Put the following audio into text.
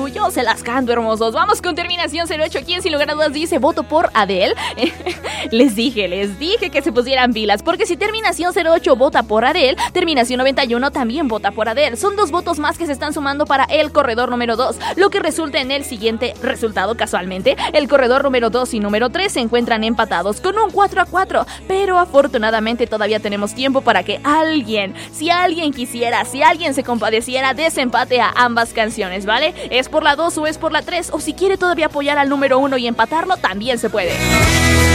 Yo se las canto, hermosos. Vamos con terminación 08, quien sin lugar a dudas dice voto por Adele. Les dije que se pusieran pilas, porque si terminación 08 vota por Adele, terminación 91 también vota por Adele. Son 2 votos más que se están sumando para el corredor número 2, lo que resulta en el siguiente resultado. Casualmente, el corredor número 2 y número 3 se encuentran empatados con un 4-4, pero afortunadamente todavía tenemos tiempo para que alguien, si alguien quisiera, si alguien se compadeciera, desempate a ambas canciones, ¿vale? Es por la 2 o es por la 3, o si quiere todavía apoyar al número 1 y empatarlo, también se puede.